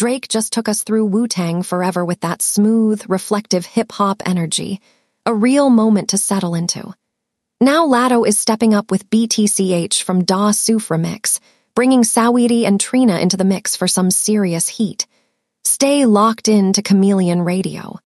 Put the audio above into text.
Drake just took us through Wu-Tang Forever with that smooth, reflective hip-hop energy, a real moment to settle into. Now Latto is stepping up with BTCH from Da Suf Remix, bringing Saweetie and Trina into the mix for some serious heat. Stay locked in to Chameleon Radio.